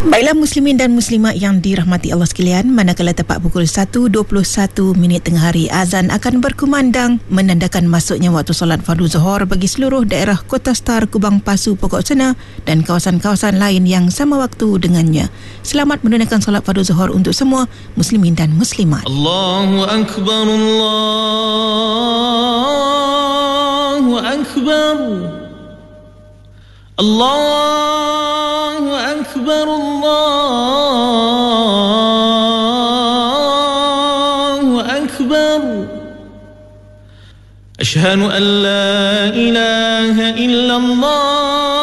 Baiklah muslimin dan muslimat yang dirahmati Allah sekalian, manakala tepat pukul 1.21 tengah hari, azan akan berkumandang menandakan masuknya waktu solat fardu Zuhur bagi seluruh daerah Kota Star, Kubang Pasu, Pokok Sena dan kawasan-kawasan lain yang sama waktu dengannya. Selamat menunaikan solat fardu Zuhur untuk semua muslimin dan muslimat. Allahu Akbar, Allahu Akbar, Allahu Akbar, Allahu Akbar. Ashhadu an la ilaha illallah